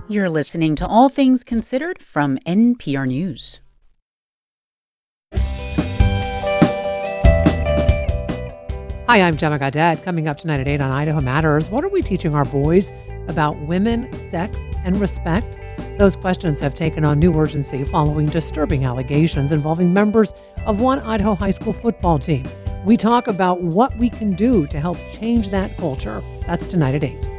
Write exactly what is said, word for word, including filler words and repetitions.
You're listening to All Things Considered from N P R News. Hi, I'm Gemma Gadet. Coming up tonight at eight on Idaho Matters, what are we teaching our boys about women, sex, and respect? Those questions have taken on new urgency following disturbing allegations involving members of one Idaho high school football team. We talk about what we can do to help change that culture. That's tonight at eight.